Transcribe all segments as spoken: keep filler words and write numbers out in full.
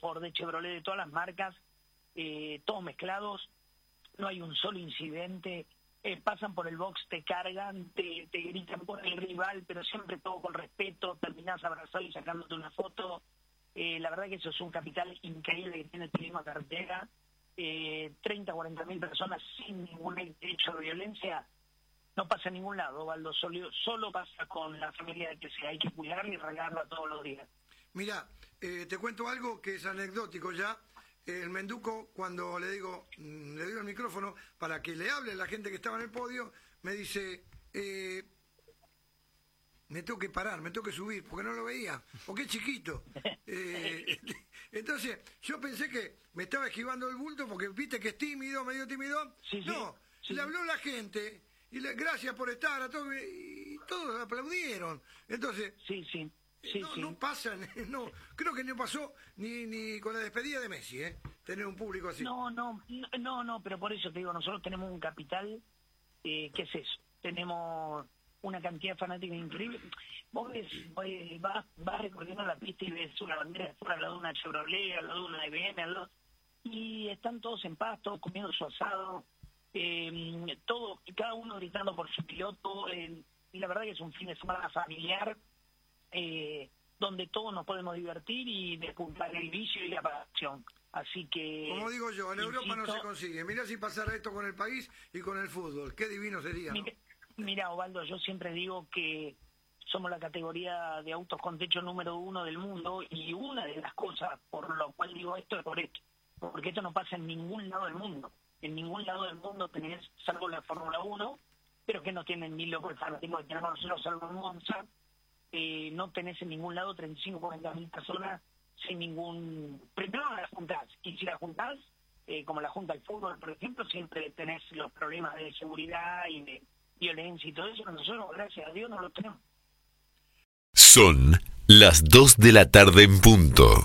Ford, de Chevrolet, de todas las marcas, eh, todos mezclados, no hay un solo incidente, eh, pasan por el box, te cargan, te, te gritan por el rival, pero siempre todo con respeto, terminás abrazado y sacándote una foto. Eh, la verdad que eso es un capital increíble que tiene el turismo carretera. Eh, treinta, cuarenta mil personas sin ningún hecho de violencia, no pasa a ningún lado, Baldo, solo, solo pasa con la familia que se hay que cuidar y regarla todos los días. Mira, eh, te cuento algo que es anecdótico ya. El Menduco, cuando le digo, le digo el micrófono para que le hable a la gente que estaba en el podio, me dice, eh, me tengo que parar, me tengo que subir, porque no lo veía, porque es chiquito. Eh, entonces, yo pensé que me estaba esquivando el bulto, porque viste que es tímido, medio tímido. Sí, sí, no, sí. Le habló la gente, y le, gracias por estar, a todos, y todos aplaudieron. Entonces, sí, sí. Sí, no, sí. no pasa, no, creo que no pasó ni, ni con la despedida de Messi, ¿eh? Tener un público así. No, no, no, no, pero por eso te digo, nosotros tenemos un capital, eh, ¿qué es eso? Tenemos una cantidad de fanáticos increíble. Vos ves, vas, vas recorriendo la pista y ves una bandera fuera al lado de una Chevrolet, al lado de una B M, al lado, y están todos en paz, todos comiendo su asado, eh, todo, cada uno gritando por su piloto, eh, y la verdad que es un fin de semana familiar, Eh, donde todos nos podemos divertir y despuntar el vicio y la pasión. Así que... Como digo yo, en insisto, Europa no se consigue. Mirá si pasara esto con el país y con el fútbol. Qué divino sería, ¿no? Mira, mira, Osvaldo, yo siempre digo que somos la categoría de autos con techo número uno del mundo, y una de las cosas por lo cual digo esto es por esto. Porque esto no pasa en ningún lado del mundo. En ningún lado del mundo tenés, salvo la Fórmula uno, pero que no tienen ni loco el fanatismo que tenemos nosotros, salvo en Monza. Eh, no tenés en ningún lado treinta y cinco, cuarenta mil personas sin ningún... Primero no las juntás, y si las juntás, eh, como la junta el fútbol, por ejemplo, siempre tenés los problemas de seguridad y de violencia y todo eso, nosotros, gracias a Dios, no los tenemos. Son las dos de la tarde en punto.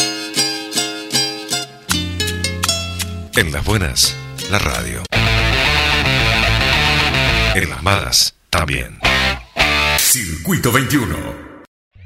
En las buenas, la radio. En las malas, también. Circuito veintiuno.